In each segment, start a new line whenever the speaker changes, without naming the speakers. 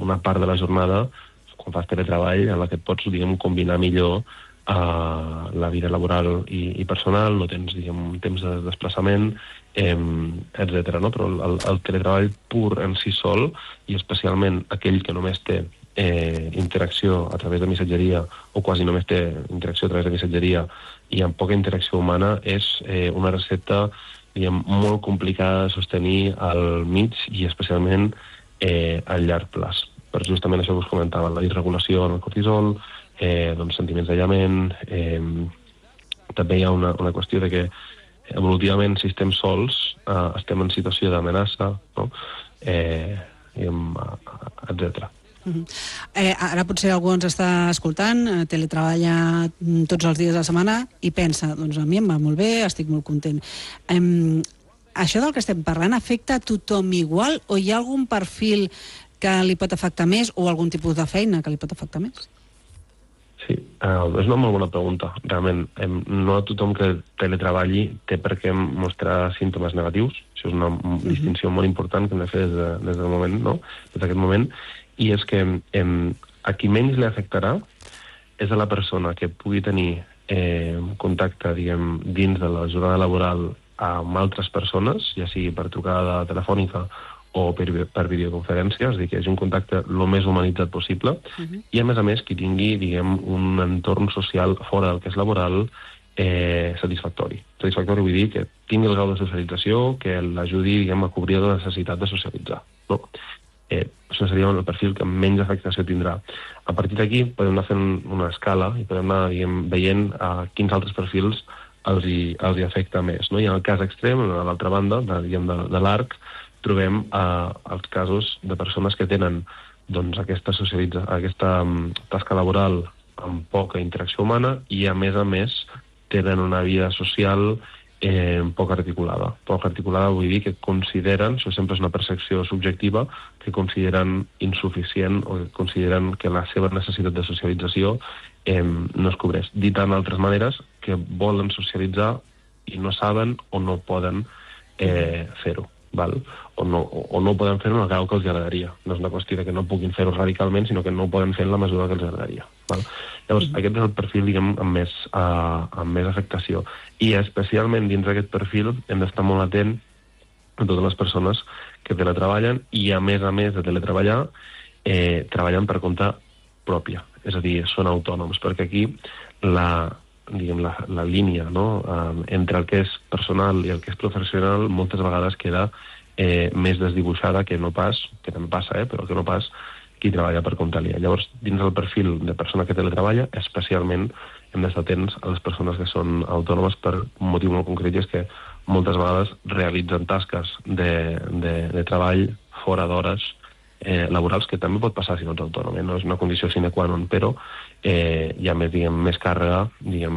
una part de la jornada, quan fas teletreball, en la que et pots, combinar millor la vida laboral i personal, no tens, un temps de desplaçament, etc. No? Però el teletreball pur en si sol, i especialment aquell que només té interacció a través de missatgeria, o quasi només té interacció a través de missatgeria i amb poca interacció humana, és una recepta molt complicada de sostenir al mig i especialment a llarg plaç. Per justament això que us comentava, la disregulació en el cortisol, sentiments d'aïllament, també hi ha una qüestió de que evolutivament, si estem sols, estem en situació d'amenaça, no? Etc.
Ara potser algú ens està escoltant, teletreballa tots els dies de la setmana i pensa, doncs a mi em va molt bé, estic molt content. Això del que estem parlant afecta a tothom igual o hi ha algun perfil que li pot afectar més o algun tipus de feina que li pot afectar més?
Sí, és una molt bona pregunta. Realment, no a tothom que teletreballi té per què mostrar símptomes negatius. Això és una distinció molt important que hem de fer des del moment, no? Des d'aquest moment. I és que a qui menys li afectarà és a la persona que pugui tenir contacte, dins de la jornada laboral amb altres persones, ja sigui per trucada telefònica o per videoconferència, és a dir, que hi hagi un contacte el més humanitzat possible, i a més, qui tingui, un entorn social fora del que és laboral satisfactori. Satisfactori vull dir que tingui el grau de socialització que l'ajudi, a cobrir la necessitat de socialitzar. No? Això seria el perfil que menys afectació tindrà. A partir d'aquí podem anar fent una escala i podem anar veient a quins altres perfils els hi afecta més. No? I en el cas extrem, a l'altra banda de l'arc, trobem els casos de persones que tenen aquesta tasca laboral amb poca interacció humana i, a més, tenen una vida social poc articulada. Poc articulada vull dir que consideren, això sempre és una percepció subjectiva, que consideren insuficient o que consideren que la seva necessitat de socialització no es cobreix. Dit en altres maneres, que volen socialitzar i no saben o no poden fer-ho. O no poden fer-ho en el grau que els agradaria. No és una qüestió que no puguin fer-ho radicalment, sinó que no ho poden fer en la mesura que els agradaria. Llavors, aquest és el perfil, amb més afectació. I especialment dins d'aquest perfil hem d'estar molt atent a totes les persones que teletreballen i, a més de teletreballar, treballen per compte pròpia. És a dir, són autònoms, perquè aquí la línia, no? Entre el que és personal i el que és professional moltes vegades queda més desdibuixada que no pas, que també passa, però que no pas qui treballa per compte aliè. Llavors, dins del perfil de persona que teletreballa, especialment hem d'estar atents a les persones que són autònomes per un motiu molt concret, i és que moltes vegades realitzen tasques de treball fora d'hores laborals, que també pot passar si no ets autònom, no és una condició sine qua non, però hi ha més càrrega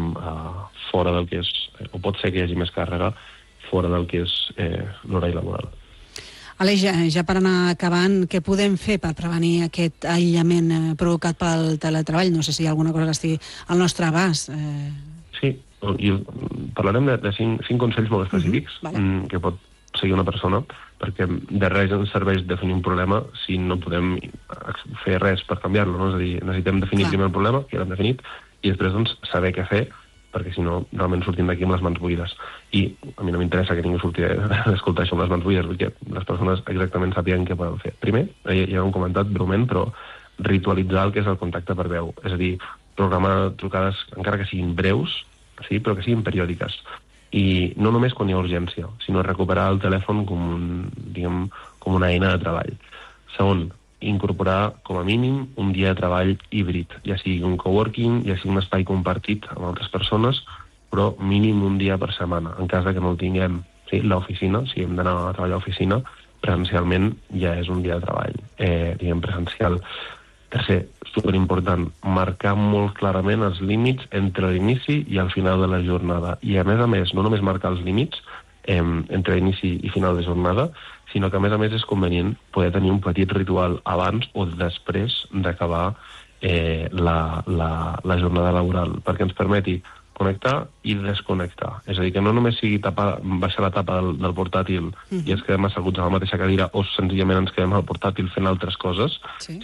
fora del que és, o pot ser que hi hagi més càrrega fora del que és l'horari laboral.
Aleix, ja per anar acabant, què podem fer per prevenir aquest aïllament provocat pel teletreball? No sé si hi ha alguna cosa que estigui al nostre abast.
Sí, i parlarem de 5 consells molt específics que pot seguir una persona, perquè de res ens serveix definir un problema si no podem fer res per canviar-lo, no? És a dir, necessitem definir primer el problema, que ja l'hem definit, i després saber què fer, perquè si no realment sortim d'aquí amb les mans buides. I a mi no m'interessa que ningú surti d'escoltar això amb les mans buides, perquè les persones exactament sàpiguen què poden fer. Primer, ja ho hem comentat breument, però ritualitzar el que és el contacte per veu, és a dir, programar trucades encara que siguin breus, sí, però que siguin periòdiques. I no només quan hi ha urgència, sinó recuperar el telèfon com una eina de treball. Segon, incorporar com a mínim un dia de treball híbrid, ja sigui un coworking, ja sigui un espai compartit amb altres persones, però mínim un dia per setmana. En cas que no el tinguem, sí, l'oficina, si hem d'anar a treballar a l'oficina, presencialment ja és un dia de treball, presencial. Tercer, superimportant, marcar molt clarament els límits entre l'inici i el final de la jornada. I a més, no només marcar els límits entre l'inici i final de jornada, sinó que a més és convenient poder tenir un petit ritual abans o després d'acabar la jornada laboral, perquè ens permeti connectar i desconnectar. És a dir, que no només sigui baixar la tapa del portàtil i ens quedem asseguts a la mateixa cadira o senzillament ens quedem al portàtil fent altres coses,